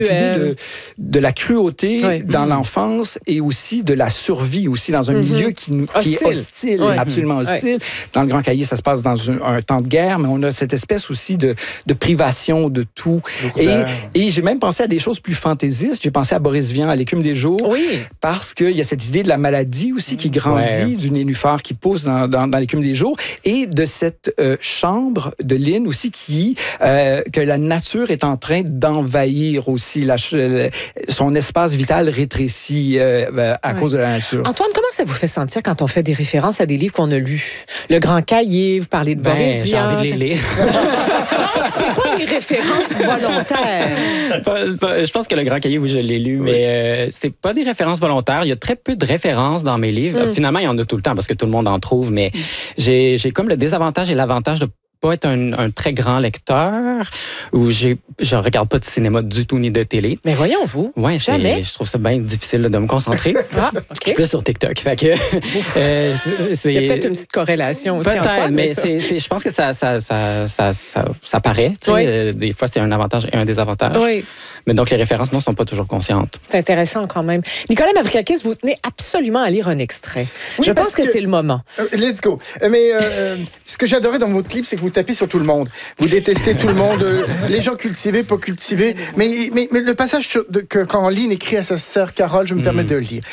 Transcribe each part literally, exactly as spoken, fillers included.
idée de, de la cruauté oui. dans mmh. l'enfance et aussi de la survie aussi dans un mmh. milieu qui, nous, qui est hostile, oui. absolument hostile. Oui. Dans le Grand Cahier, ça se passe dans un, un temps de guerre, mais on a cette espèce aussi de, de privation de tout. Et, et j'ai même pensé à des choses plus fantaisistes. J'ai pensé à Boris Vian, à L'écume des jours, oui. parce qu'il y a cette idée de la maladie aussi qui grandit, ouais. du nénuphar qui pousse dans, dans, dans L'écume des jours, et de cette euh, chambre de Lynn aussi qui, euh, que la nature est en train d'envahir aussi. La, son espace vital rétrécit euh, à ouais. cause de la nature. Antoine, comment ça vous fait sentir quand on fait des références à des livres qu'on a lus? Le Grand Cahier, vous parlez de ben, Boris Vian. J'ai envie de les lire. Donc, c'est pas des références volontaires. Je pense que Le Grand Cahier, oui, je l'ai lu, oui. mais euh, c'est pas des références volontaires. Il y a très peu de références dans mes livres. Mm. Finalement, il y en a tout le temps parce que tout le monde en trouve, mais mm. j'ai, j'ai comme le désavantage et l'avantage de pas être un, un très grand lecteur, où j'ai, je regarde pas de cinéma du tout ni de télé. Mais voyons, vous, ouais, jamais. Je trouve ça bien difficile là, de me concentrer. Ah, okay. Je suis plus sur TikTok. Fait que, euh, c'est, c'est, il y a peut-être une petite corrélation aussi. Peut-être, Antoine, mais, mais c'est, c'est, je pense que ça, ça, ça, ça, ça, ça paraît. Oui. Euh, des fois, c'est un avantage et un désavantage. Oui. Mais donc, les références, non, sont pas toujours conscientes. C'est intéressant quand même. Nicolas Mavrikakis, vous tenez absolument à lire un extrait. Oui, je pense que, que c'est le moment. Uh, let's go. Mais euh, ce que j'adorais dans votre clip, c'est que vous tapez sur tout le monde. Vous détestez tout le monde, euh, les gens cultivés, pas cultivés. Mais, mais, mais le passage sur, de, que, quand Lynn écrit à sa sœur Carole, je me mmh. permets de le lire.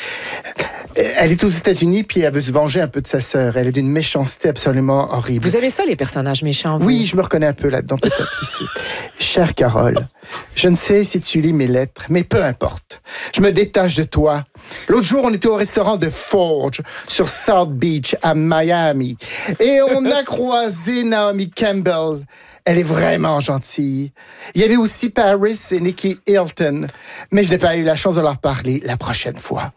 Elle est aux États-Unis, puis elle veut se venger un peu de sa sœur. Elle est d'une méchanceté absolument horrible. Vous avez ça, les personnages méchants, vous? Oui, je me reconnais un peu là-dedans, peut-être ici. Chère Carole, je ne sais si tu lis mes lettres, mais peu importe. Je me détache de toi. L'autre jour, on était au restaurant de Forge, sur South Beach, à Miami. Et on a croisé Naomi Campbell. Elle est vraiment gentille. Il y avait aussi Paris et Nikki Hilton. Mais je n'ai pas eu la chance de leur parler la prochaine fois.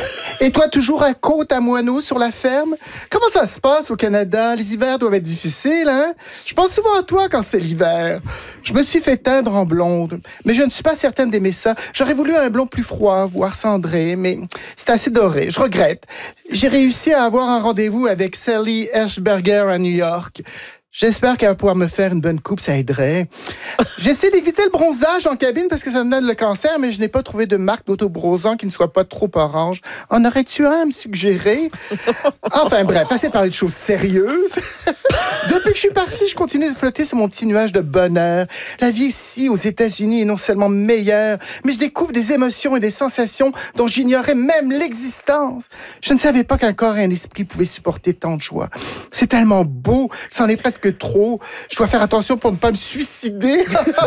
Et toi, toujours à Côte-à-Moineau sur la ferme? Comment ça se passe au Canada? Les hivers doivent être difficiles, hein? Je pense souvent à toi quand c'est l'hiver. Je me suis fait teindre en blonde, mais je ne suis pas certaine d'aimer ça. J'aurais voulu un blond plus froid, voire cendré, mais c'est assez doré. Je regrette. J'ai réussi à avoir un rendez-vous avec Sally Hershberger à New York. J'espère qu'elle va pouvoir me faire une bonne coupe, ça aiderait. J'essaie d'éviter le bronzage en cabine parce que ça me donne le cancer, mais je n'ai pas trouvé de marque d'autobronzant qui ne soit pas trop orange. En aurais-tu un à me suggérer? Enfin bref, assez de parler de choses sérieuses. Depuis que je suis partie, je continue de flotter sur mon petit nuage de bonheur. La vie ici, aux États-Unis, est non seulement meilleure, mais je découvre des émotions et des sensations dont j'ignorais même l'existence. Je ne savais pas qu'un corps et un esprit pouvaient supporter tant de joie. C'est tellement beau, c'en est presque trop. Je dois faire attention pour ne pas me suicider.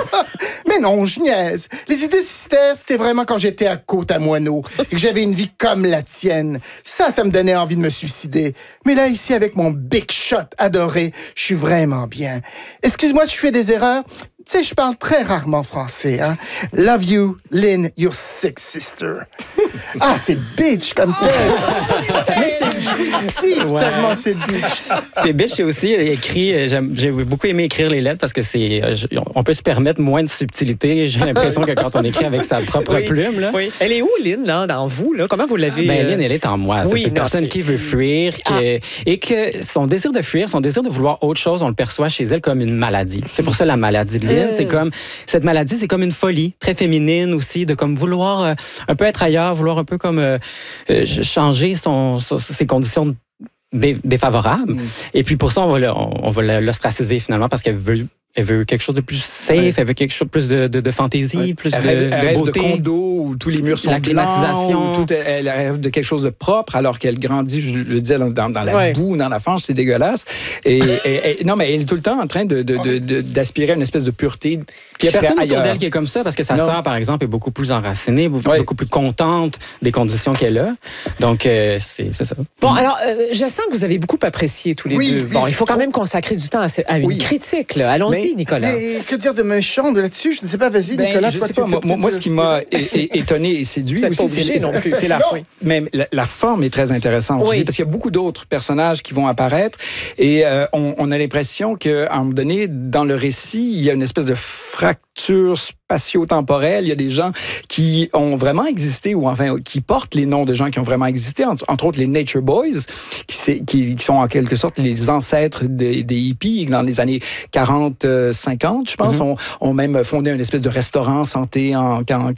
Mais non, je niaise. Les idées suicidaires, c'était vraiment quand j'étais à Côte-à-Moineau et que j'avais une vie comme la tienne. Ça, ça me donnait envie de me suicider. Mais là, ici, avec mon Big Shot adoré, je suis vraiment bien. Excuse-moi si je fais des erreurs. Tu sais, je parle très rarement français, hein. Love you, Lynn, your sick sister. Ah, c'est bitch comme texte. Mais c'est jouissif, ouais. Tellement c'est bitch. C'est bitch, c'est aussi écrit, j'aime, j'ai beaucoup aimé écrire les lettres parce que c'est, on peut se permettre moins de subtilité. J'ai l'impression que quand on écrit avec sa propre oui, plume, là. Oui. Elle est où, Lynn, là, dans vous, là? Comment vous l'avez? Ben, Lynn, elle est en moi. Oui, c'est une personne c'est... qui veut fuir qui, ah. et que son désir de fuir, son désir de vouloir autre chose, on le perçoit chez elle comme une maladie. C'est pour ça la maladie de Lynn. Mmh. C'est comme, cette maladie, c'est comme une folie, très féminine aussi, de comme vouloir euh, un peu être ailleurs, vouloir un peu comme euh, euh, changer son, son, ses conditions dé, défavorables. Mm. Et puis pour ça, on va, le, on, on va l'ostraciser finalement parce qu'elle veut Elle veut quelque chose de plus safe, ouais. Elle veut quelque chose de plus de, de, de fantaisie, ouais. plus elle de, rêve, de beauté. De condo où tous les murs sont la climatisation. Blancs, tout, elle rêve de quelque chose de propre alors qu'elle grandit, je le disais, dans, dans la ouais. boue, dans la fange, c'est dégueulasse. Et, et, et non, mais elle est tout le temps en train de, de, de, de, d'aspirer à une espèce de pureté. Il n'y a personne autour d'elle qui est comme ça parce que sa sœur, par exemple, est beaucoup plus enracinée, beaucoup, ouais. beaucoup plus contente des conditions qu'elle a. Donc, euh, c'est, c'est ça. Bon, alors, euh, je sens que vous avez beaucoup apprécié tous les oui, deux. Oui. Bon, il faut quand même consacrer du temps à, à une oui. critique. Là. Allons-y. Mais, Nicolas. Mais que dire de méchant de là-dessus? Je ne sais pas, vas-y, ben, Nicolas. Je sais pas, moi, moi ce qui m'a étonné et séduit aussi, obligé, c'est, c'est, c'est la, même la, la forme est très intéressante oui. aussi, parce qu'il y a beaucoup d'autres personnages qui vont apparaître et euh, on, on a l'impression qu'à un moment donné, dans le récit, il y a une espèce de fracture spatio-temporelle. Il y a des gens qui ont vraiment existé ou enfin qui portent les noms de gens qui ont vraiment existé, entre, entre autres les Nature Boys, qui, qui, qui sont en quelque sorte les ancêtres des, des hippies dans les années quarante cinquante, je pense, mm-hmm. ont, ont même fondé une espèce de restaurant santé en, en,